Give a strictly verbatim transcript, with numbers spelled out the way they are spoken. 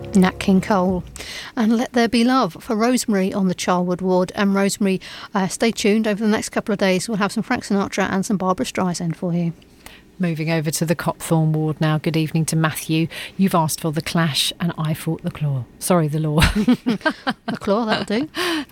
Nat King Cole and Let There Be Love for Rosemary on the Charwood ward. And Rosemary, uh, stay tuned over the next couple of days. We'll have some Frank Sinatra and some Barbara Streisand for you. Moving over to the Copthorne ward now. Good evening to Matthew. You've asked for The Clash and I fought the claw. Sorry, the law. The claw, that'll do.